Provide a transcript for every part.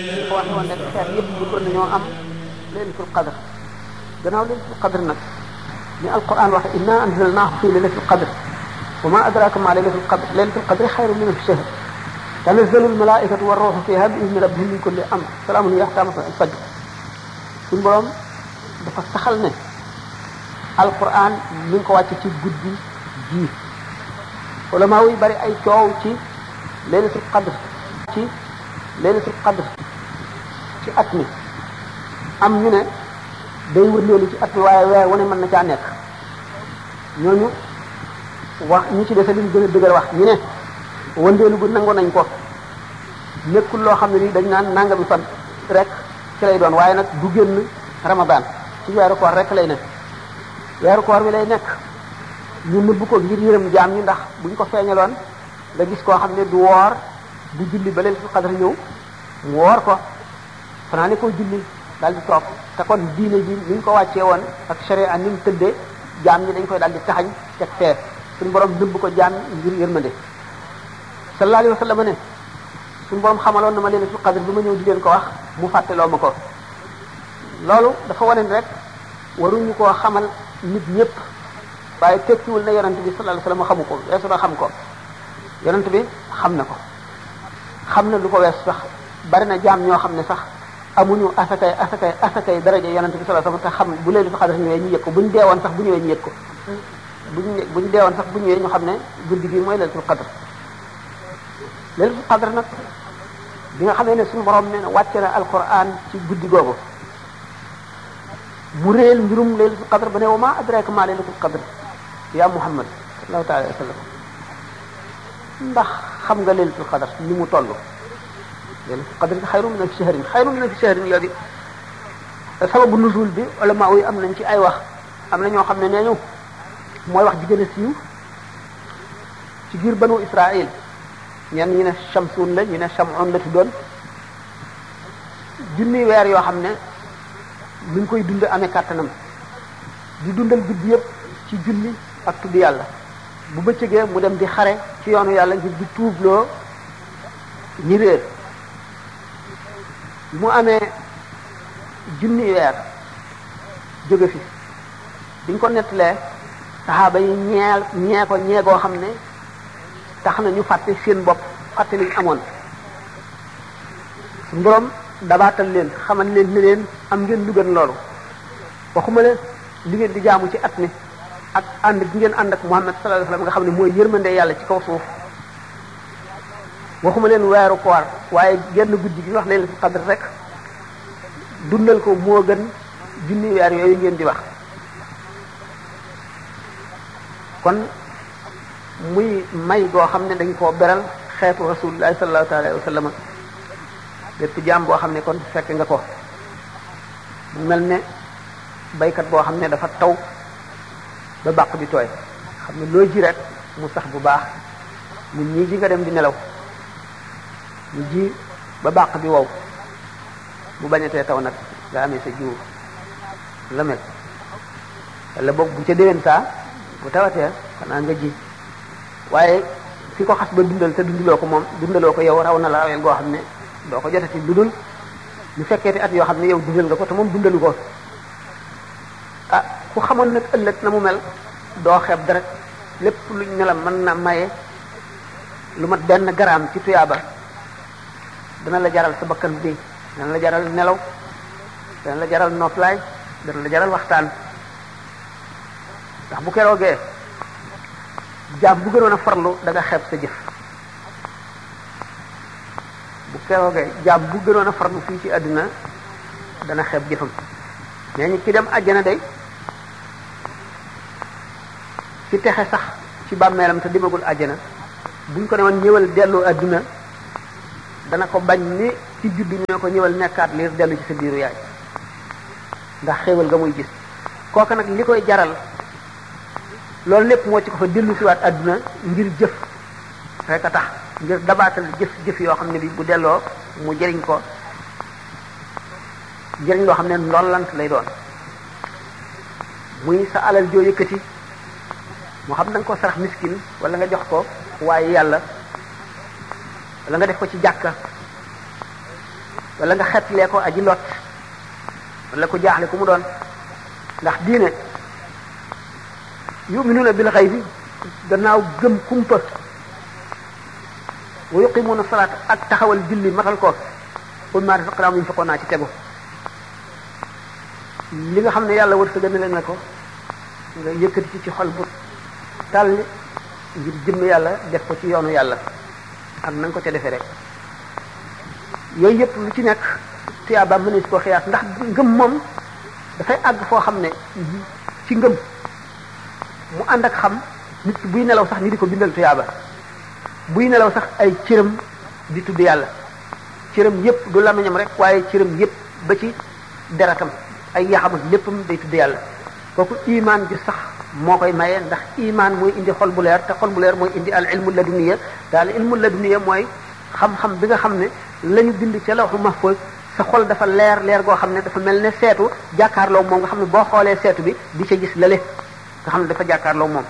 dafa waxe woon ne xeet yëpp bëggoon nañoo am laylatul qadr gannaaw laylatul qadr nag ni alquran waxe inna anzalnahu fi laylatul qadr wa ma adraka ma laylatul qadr laylatul qadr xayrun min alfi shahr tanazzalu almalaikatu warruhu fiha bi izni rabbihim min kulli amr salaamun hiya hatta matla'il fajr suñu borom dafa saxal ne alquran mi ngi ko wàcce ci guddi ji ulama yi bari ay coow ci laylatul qadr ci laylatul qadr ci at mi am ñu ne day wërleelu ci at mi waaye weer wane mën na caa nekk ñooñu wax ñi ci dese liñ gën a dëgër wax ñu ne wëndeelu bu nangu nañ ko nekkul loo xam ne ni dañ naan nangami fan rek ci lay doon waaye nag du génn ramadan ci weeru koor rek lay nekk weeru koor bi lay nekk ñu nëbb ko ngir yërëm jaam ñi ndax buñ ko feeñaloon nga gis koo xam ne du woor du julli ba laylatul qadr ñëw mu woor ko fanaa ne ko julli daal di toog te kon diine ji ni ñu ko wàccee woon ak sharia ni mu tëddee jaam ñi dañ koy daal di taxañ teg fee suñu borom nëbb ko jaam ngir yërmande sallallahu alayhi wa sallam ne suñu borom xamaloon na ma laylatul qadr bi ma ñëw di leen ko wax mu fàtteloo ma ko loolu dafa wane rek waruñu koo xamal nit ñëpp waaye tekkiwul ne yonent bi sallallahu alayhi wa sallam xamu ko weesu na xam ko yonent bi xam na ko xam na lu ko wees sax bari na jaam ñoo xam ne sax amuñu asakay daraja yonent bi sallallahu alayhi wa sallam te xam bu laylatul qadr ñëwee ñu yëg ko buñ deewoon sax bu ñëwee ñu yëg ko buñ deewoon sax bu ñëwee ñu xam ne guddi gi mooy laylatul qadr laylatul qadr nag bi nga xamee ne suñu borom nee na wàcce na alquran ci guddi googu mu réel mbirum laylatul qadr ba ne wa ma adraka ma laylatul qadr ya muhammad sallallahu taala alayhi wa sallam ndax xam nga laylatul qadr ni mu toll laylatul qadr xayrun min alfi shahrin xayrun min alfi shahrin yooyu sababu nuzul bi ulama yi am nañ ci ay wax am na ñoo xam ne nee ñu mooy wax ji gën a siiw ci biir banu israil ñenn ñu ne shamsun la ñu ne shamun la tuddoon junni weer yoo xam ne mi ngi koy dund amee kàttanam di dundal guddi yëpp ci julli ak tudd yàlla bu bëccëgee mu dem di xare ci yoonu yàlla ngir di tuubloo ñi réer mu amee junni weer jóge fi biñ ko nettalee saxaaba yi ñee ko ñeegoo xam ne tax na ñu fàtte seen bopp fàtte liñ amoon suñu borom dabaatal leen xamal leen ne leen am ngeen lu gën loolu waxuma leen li ngeen di jaamu ci at mi ak ànd gi ngeen ànd ak Muhammad sallallahu alayhi wasallam nga xam ne mooy yërmande yàlla ci kaw suuf waxuma leen weeru koor waaye genn guddi gi wax laylatul qadr rek dundal ko moo gën junni weer yooyu ngeen di wax kon muy may goo xam ne dañ koo beral xeetu rasulullahi sallallahu alayhi wasallam lépp jaam boo xam ne kon fekk nga ko mu mel ne baykat boo xam ne dafa taw ba bàq bi tooy xam ne loo ji rek mu sax bu baax mu ñii ji nga dem di nelaw mu ji ba bàq bi wow bu bañatee taw nag nga amee sa jiwu la mel walla boog bu ca déwén saa bu tawatee xanaa nga ji waaye fi ko xas ba dundal te dundaloo ko moom dundaloo ko yow raw na la rawel goo xam ne doo ko jotati lu dul ñu fekkee at yoo xam ne yow dundal nga ko te moom dundalu ko ah ku xamoon nag ëllëg na mu mel doo xeeb dara lépp luñ ne la mën na maye lu mat benn garaam ci tuyaaba dana la jaral sa bakkan bi dana la jaral nelaw dana la jaral noflaay dana la jaral waxtaan ndax bu keroogee jaam bu gënoon a farlu da nga xeeb sa jëf bu keroogee jaam bu gënoon a farlu fii ci àdduna dana xeeb jëfam nee ñu ki dem àjjana day ci texe sax ci bàmmeelam te demagul àjjana buñ ko ne woon ñëwal dellu àdduna dana ko bañ ni ci juddu ñoo ko ñëwal nekkaat liir dellu ci sa biiru yaay ndax xéewal nga muy gis kooka nag li koy jaral loolu lépp moo ci ko fa dellu si waat àdduna ngir jëf rek a tax ngir dabaatal jëf yoo xam ne bi bu delloo mu jëriñ ko jëriñ loo xam ne ndollant lay doon muy sa alal joo yëkkati moo xam na nga ko sarax miskin wala nga jox ko waaye yàlla wala nga def ko ci jàkka wala nga xetlee ko aji lot wala ko jaaxle ku mu doon ndax diine yu'minuna bil ghaybi gannaaw gëm kumpa wa yuqimuna salaat ak taxawal julli matal ko qul maa razaqnaahum yunfiquun naa ci tegu li nga xam ne yàlla wërsëgal na leen ne ko nga yëkkati ci xol bu tàlli ngir jëmm yàlla def ko ci yoonu yàlla ak na nga ko ca defee rek yooyu yëpp lu ci nekk tuyaaba mënees koo xiyaas ndax ngëm moom dafay àgg foo xam ne ci ngëm mu ànd ak xam nit ki buy nelaw sax ni di ko bindal tuyaaba buy nelaw sax ay cëram di tudd yàlla cëram yëpp du lamiñam rek waaye cëram yëpp ba ci deratam ay yaxam léppam day tudd yàlla kooku imaan ji sax moo koy maye ndax imaan mooy indi xol bu leer te xol bu leer mooy indi al ilmu laduniya te al ilmu laduniya mooy xam-xam bi nga xam ne lañu bind ca lawhu mahfuz sa xol dafa leer goo xam ne dafa mel ne seetu jàkkaarloo moom nga xam ne boo xoolee seetu bi di ca gis lale nga xam ne dafa jàkkaarloo moom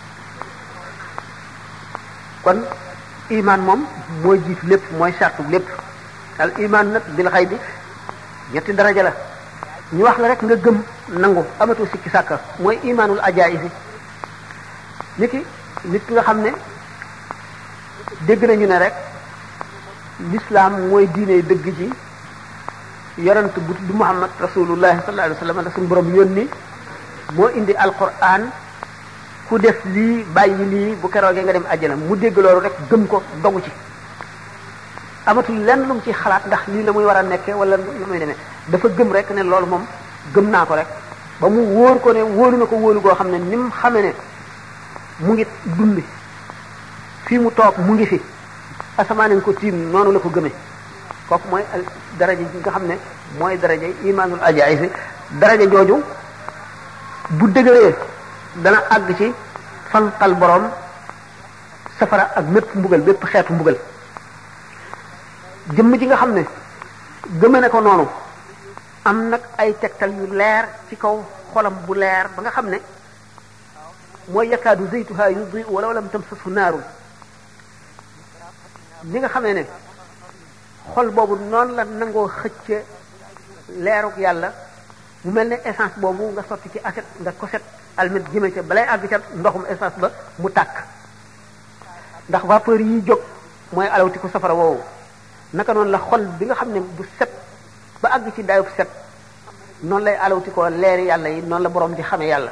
kon imaan moom mooy jiitu lépp mooy sartu lépp al imaan nag bil ghaybi ñetti daraja la ñu wax la rek nga gëm nangu amatu sikki sàkka mooy imaanul ajaayisi nit ki nga xam ne dégg nañu ne rek l'islam mooy diine dëgg ji yonent bu tudd Muhammad rasulullahi sallallahu alayhi wa sallam la suñu borom yónni moo indi alquran ku def lii bàyyi lii bu keroogee nga dem àjjana mu dégg loolu rek gëm ko dogu ci amatul lenn lu mu ci xalaat ndax lii la muy war a nekkee wala lu muy demee dafa gëm rek ne loolu moom gëm naa ko rek ba mu wóor ko ne wóolu na ko wóolu goo xam ne ni mu xamee ne mu ngi dund fii mu toog mu ngi fi asamaan ko tiim noonu la ko gëmee kooku mooy daraja ji nga xam ne mooy daraja imaanul ajaayis daraja jooju bu dëgëree dana àgg ci fanqal borom safara ak mépp mbugal bépp xeetu mbugal jëmm ji nga xam ne gëme ne ko noonu am nag ay tegtal yu leer ci kaw xolam bu leer ba nga xam ne mooy yakaadu zaytuha yudhi'u walaw lam tamsashu naarun li nga xamee ne xol boobu noonu la nangoo xëcce leeruk yàlla mu mel ne essence boobu nga sotti ci aset nga koset almet jëme ca balay àgg ca ndoxum essence ba mu tàkk ndax vapeur yi jóg mooy alawti ko safara woowu naka noonu la xol bi nga xam ne bu set ba àgg ci dayub set noonu lay alawti ko leeri yàlla yi noonu la borom di xamee yàlla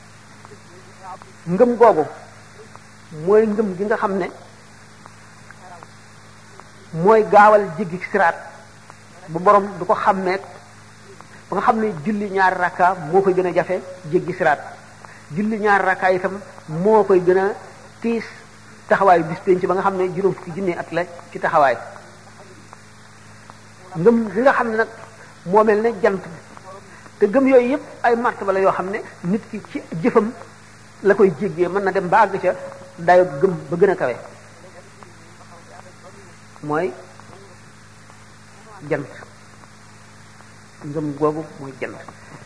ngëm googu mooy ngëm gi nga xam ne mooy gaawal jéggi siraat bu borom du ko xàmmee ba nga xam ne julli ñaari rakka moo koy gën a jafe jéggi siraat julli ñaari rakka itam moo koy gën a tiis taxawaayu bis penc ba nga xam ne juróom fukki junni at la ci taxawaay ngëm gi nga xam ne nag moo mel ne jant te gëm yooyu yëpp ay martaba la yoo xam ne nit ki ci jëfam la koy jéggee mën na dem ba àgg ca dayo gëm ba gën a kawe mooy jant ngëm googu mooy jant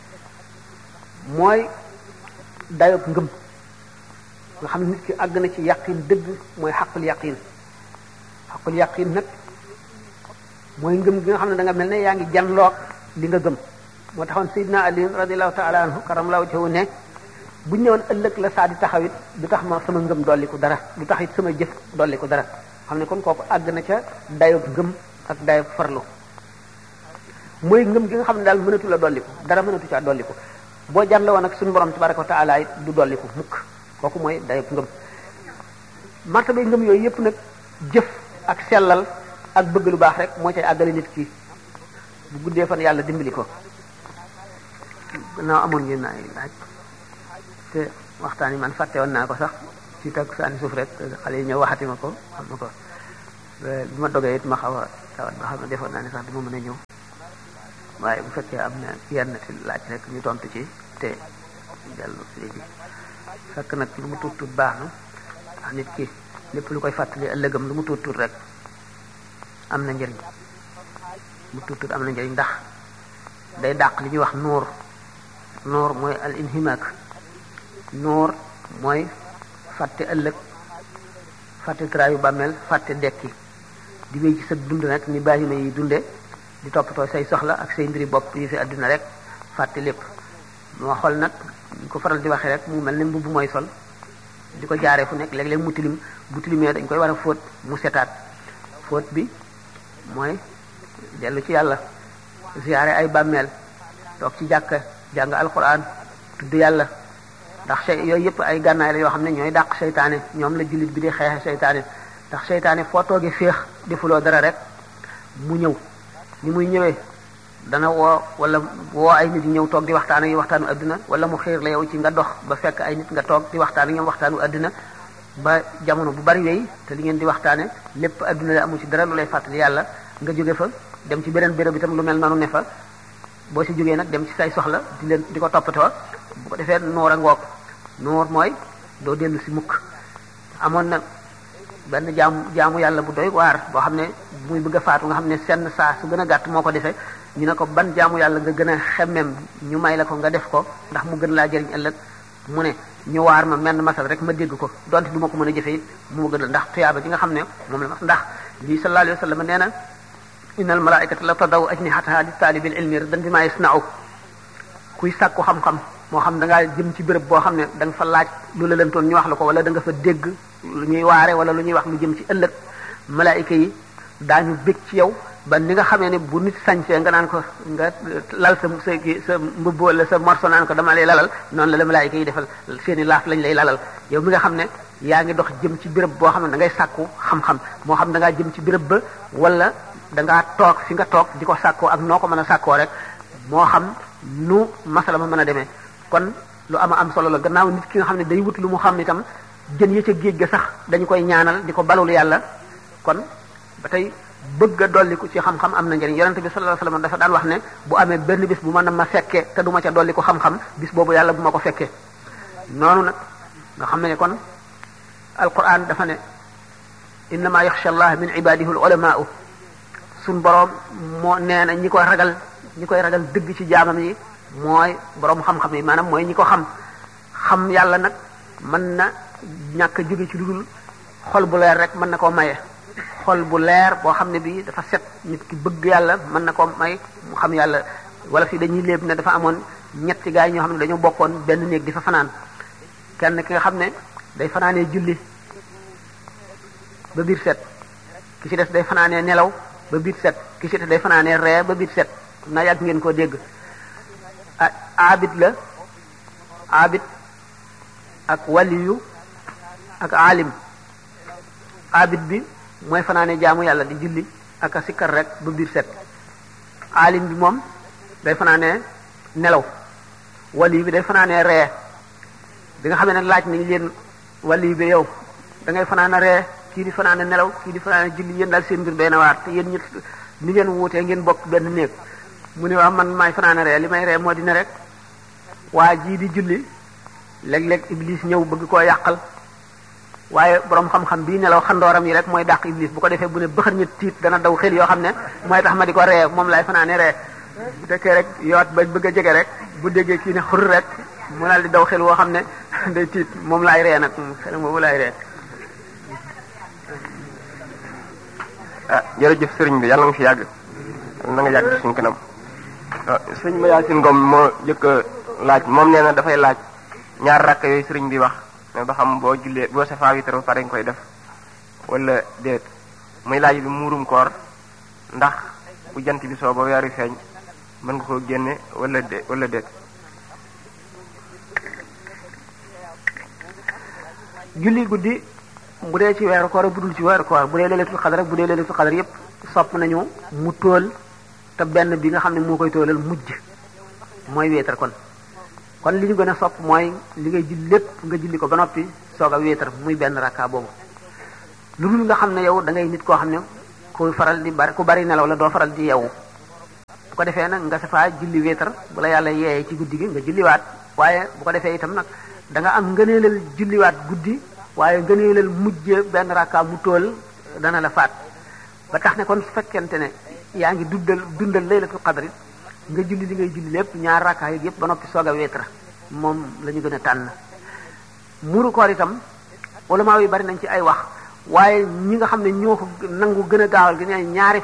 mooy dayob ngëm nga xam ne nit ki àgg na ci yaqin dëgg mooy xaqul yaqin nag mooy ngëm gi nga xam ne da nga mel ne yaa ngi janloog li nga gëm moo taxoon Seydina Ali radiyallahu ta'ala anhu karamallahu wajhahu ne bu ñu ñëwoon ëllëg la saa di taxawit du tax ma sama ngëm dolliku dara du tax it sama jëf dolliku dara xam ne kon kooku àgg na ca dayob ngëm ak dayob farlu mooy ngëm gi nga xam ne daal mënatu la dolliku dara mënatu caa dolliku boo janla woon ak suñu borom tabaraka wa ta'ala it du dolliku mukk kooku mooy dayob ngëm martabay ngëm yooyu yëpp nag jëf ak sellal ak bëgg lu baax rek moo cay àggale nit ki bu guddee fan yàlla dimbali ko gannaaw amoon ngeen ay laaj te waxtaan yi man fàtte woon naa ko sax ci tag saani suuf rek xale yi ñëw waxati ma ko xam na ko bi ma dogee it ma xaw a tawat ba xam ne defoon naa ne sax duma mën a ñëw waaye bu fekkee am na yenn ci laaj rek ñu tontu ci te dellu léegi fekk nag lu mu tuut tuut baax na ndax nit ki lépp lu koy fàttali ëllëgam lu mu tuut tuut rek am na njëriñ mu tuut tuut am na njëriñ ndax day dàq li ñuy wax noor mooy al inhimak noor mooy fàtte ëllëg fàtte traayu bàmmeel fàtte dekki di wéy ci sa dund nag ni bàyyima yi dunde di toppatoo say soxla ak say mbiri bopp yi fi àdduna rek fàtte lépp moo xool nag ñu ko faral di waxee rek mu mel ne mbubb mooy sol di ko jaaree fu nekk léeg-léeg mu tilim bu tilimee dañ koy war a fóot mu setaat fóot bi mooy dellu ci yàlla ziyaare ay bàmmeel toog ci jàkka jàng alquran tudd yàlla ndax yooyu yëpp ay gànnaay la yoo xam ne ñooy dàq seytaane ñoom la jullit bi di xeexe seytaane ndax seytaane foo toogee féex defuloo dara rek mu ñëw ni muy ñëwee dana woo ay nit ñëw toog di waxtaan ak waxtaanu adduna wala mu xiir la yow ci nga dox ba fekk ay nit nga toog di waxtaan ak ñoom waxtaanu adduna ba jamono bu bari wéy te li ngeen di waxtaane lépp adduna la amu ci dara lu lay fàttali yàlla nga jóge fa dem ci beneen béréb itam lu mel noonu ne fa boo si jógee nag dem ci say soxla di ko toppatoo bu ko defee noor a ngoog noor mooy doo dellu si mukk amoon na benn jaamu yàlla bu doy waar boo xam ne muy bëgg a faatu nga xam ne senn saa su gën a gàtt moo ko defee ñu ne ko ban jaamu yàlla nga gën a xemmem ñu may la ko nga def ko ndax mu gën laa jëriñ ëllëg mu ne ñu waar ma menn masal rek ma dégg ko donte du ma ko mën a jëfe it mu ma gën a ndax tuyaaba ji nga xam ne moom la ma ndax lii sallallahu alayhi wa sallam nee na innal malaikata la tadaw ajnihataha li taalibil ilmi ridan bima yasna'u kuy sàkku xam-xam moo xam da ngaa jëm ci béréb boo xam ne da nga fa laaj lu la lëntoon ñu wax la ko wala da nga fa dégg lu ñuy waare wala lu ñuy wax lu jëm ci ëllëg malaayika yi daañu bég ci yow ba ni nga xamee ne bu nit sañsee nga naan ko nga lal sa mbubb wala sa morso naan ko dama lay lalal noonu la malaayika yi defal seeni laaf lañ lay lalal yow mi nga xam ne yaa ngi dox jëm ci béréb boo xam ne da ngay sàkku xam-xam moo xam da ngaa jëm ci béréb ba wala da ngaa toog fi nga toog di ko sàkkoo ak noo ko mën a sàkkoo rek moo xam nu masala ma mën a demee kon lu am solo la gannaaw nit ki nga xam ne day wut lu mu xam itam jën ya ca géej ga sax dañu koy ñaanal di ko balul yàlla kon ba tey bëgg a dolliku ci xam-xam am na njëriñ yonente bi sallallahu alayhi wasallam dafa daan wax ne bu amee benn bis bu mën a ma fekkee te du ma ca dolliku xam-xam bis boobu yàlla bu ma ko fekkee noonu nag nga xam ne kon alquran dafa ne innama yaxsha allah min ibadihi al ulamaa'u suñ boroom moo nee na ñi koy ragal dëgg ci jaamam yi mooy boroom xam-xam yi maanaam mooy ñi ko xam yàlla nag mën na ñàkk a jóge ci lu dul xol bu leer rek mën na koo maye xol bu leer boo xam ne bii dafa set nit ki bëgg yàlla mën na koo may mu xam yàlla wala fii dañuy léeb ne dafa amoon ñetti gaay ñoo xam ne dañoo bokkoon benn néeg di fa fanaan kenn ki nga xam ne day fanaanee julli ba biir set ki ci des day fanaanee nelaw ba biir set ki ci des day fanaanee ree ba biir set na yàgg ngeen koo dégg abid la abid ak waliyu ak alim abid bi mooy fanaane jaamu yàlla di julli ak a sikkar rek ba biir set alim bi moom day fanaane nelaw waliyu bi day fanaane ree bi nga xam ne laaj nañ leen waliyu bi yow da ngay fanaane ree kii di fanaane nelaw kii di fanaane julli yéen daal seen mbir doy na waar te yéen ñett ni ngeen wuutee ngeen bokk benn néeg mu ne waaw man maay fanaane ree li may ree moo dina rek waa jii di julli léeg-léeg iblis ñëw bëgg koo yàqal waaye borom xam-xam bii nelaw xandooram yi rek mooy dàq iblis bu ko defee bu ne bëxër ñett tiit dana daw xel yoo xam ne mooy tax ma di ko ree moom laay fanaane ree bu tekkee rek yoot ba bëgg a jege rek bu déggee kii ne xur rek mu daal di daw xel woo xam ne day tiit moom laay ree nag xel moomu laay ree. ah jërëjëf sëriñ bi yàlla nga fi yàgg na nga yàgg suñu kanam sëriñ ma Yaasin Ngom moo jëkk laaj moom nee na dafay laaj ñaar rakk yooyu sëriñ bi wax mais ba xam boo jullee boo safaa witar ba pare nga koy def wala déet muy laaj bi muurum koor ndax bu jant bi soo ba weeru feeñ mën nga koo génne wala déet julli guddi bu dee ci weeru koor bu dul ci weeru koor bu dee leelatul xadar bu dee leelatul xadar yépp sopp nañu mu tóol te benn bi nga xam ne moo koy tóolal mujj mooy wéetar kon li ñu gën a sopp mooy li ngay julli lépp nga julli ko ba noppi soog a wéetar muy benn rakka boobu lu dul nga xam ne yow da ngay nit koo xam ne ku faral di bari ku bari nelaw la doo faral di yeewu bu ko defee nag nga safaa julli wéetar bu la yàlla yeeyee ci guddi gi nga julliwaat waaye bu ko defee itam nag da nga am ngëneelal julliwaat guddi waaye ngëneelal mujj benn rakka mu tóol dana la faat ba tax ne kon su fekkente ne yaa ngi dundal laylatul qadr nga julli li ngay julli lépp ñaar rakka yi yëpp ba noppi soog a wéetar moom la ñu gën a tànn muuru koor itam ulama yi bari nañ ci ay wax waaye ñi nga xam ne ñoo ko nangu gën a gaawal gi ne ñaari fan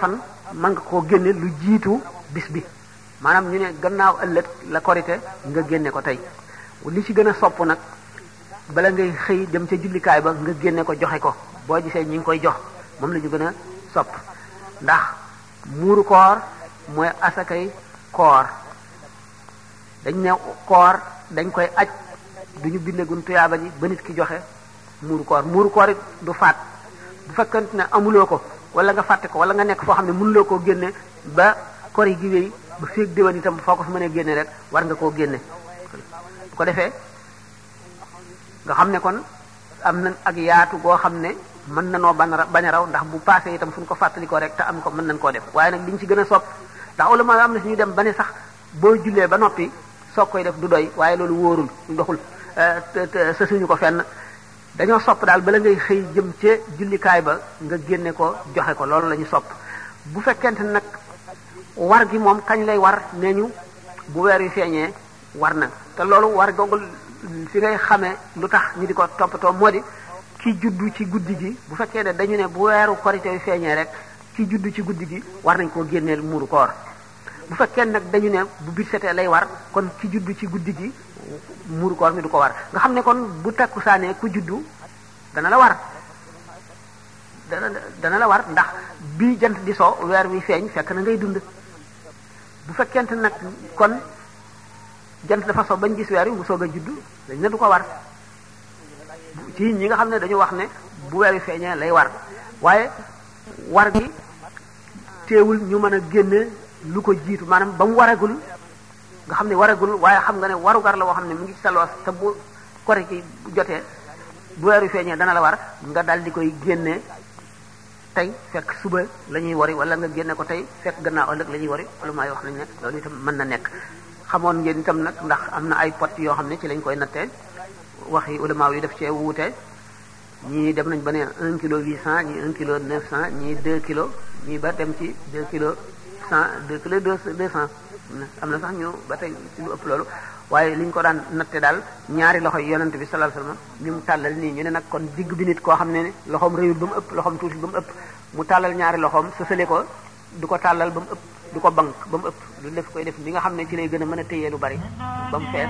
mën nga koo génne lu jiitu bis bi maanaam ñu ne gannaaw ëllëg la korite nga génne ko tey li ci gën a sopp nag bala ngay xëy dem ca jullikaay ba nga génne ko joxe ko boo gisee ñi ngi koy jox moom la ñu gën a sopp ndax muuru koor mooy asakay koor dañ ne koor dañ koy aj duñu bindegun tuyaaba ji ba nit ki joxe muuru koor it du faat bu fekkante ne amuloo ko wala nga fàtte ko wala nga nekk foo xam ne mënuloo koo génne ba kor yi gi wéy ba féeg déwén itam foo ko fi mënee génne rek war nga koo génne bu ko defee nga xam ne kon am na ak yaatu goo xam ne mën na noo bañ a raw ndax bu passé itam fu ñu ko fàttali ko rek te am ko mën nañ koo def waaye nag liñ ci gën a sopp ndax ulama am na si ñu dem ba ne sax boo jullee ba noppi soog koy def du doy waaye loolu wóorul doxul sa suñu ko fenn dañoo sopp daal bala ngay xëy jëm ca jullikaay ba nga génne ko joxe ko loolu la ñu sopp bu fekkente nag war gi moom kañ lay war nee ñu bu weer wi feeñee war na te loolu war googu fi ngay xamee lu tax ñu di ko toppatoo moo di ki juddu ci guddi gi bu fekkee ne dañu ne bu weeru korite wi feeñee rek ki juddu ci guddi gi war nañ koo génneel muuru koor bu fekkee nag dañu ne bu bit setee lay war kon ki juddu ci guddi gi muuru koor mi du ko war nga xam ne kon bu takkusaanee ku juddu dana la war dana la war ndax bii jant di so weer wi feeñ fekk na ngay dund bu fekkente nag kon jant dafa so bañ gis weer wi mu soog a juddu dañ ne du ko war ci ñi nga xam ne dañu wax ne bu weer wi feeñee lay war waaye war gi teewul ñu mën a génne lu ko jiitu maanaam ba mu waragul nga xam ne waragul waaye xam nga ne warugar la woo xam ne mu ngi ci sa loos te bu kori ki jotee bu weer wi feeñee dana la war nga dal di koy génne tey fekk suba la ñuy wari wala nga génne ko tey fekk gannaaw ëllëg la ñuy wari wala maay wax nañ ne loolu itam mën na nekk xamoon ngeen itam nag ndax am na ay pot yoo xam ne ci lañ koy nattee wax yi ulama yi def cee wuute ñii dem nañ ba ne 1 kilo 800 ñii 1 kilo 900 ñii 2 kilos ñii ba dem ci 2 kilos 100 2 kilos 200 am na sax ñu ba tey ci lu ëpp loolu waaye liñ ko daan natte daal ñaari loxo yi yonent bi sallallahu alayhi wasallam ñu mu tàllal nii ñu ne nag kon digg bi nit koo xam ne loxoom réyul ba mu ëpp loxoom tuuti ba mu ëpp mu tàllal ñaari loxoom sësale ko du ko tàllal ba mu ëpp du ko bank ba mu ëpp lu def koy def li nga xam ne ci lay gën a mën a téye lu bari ba mu fees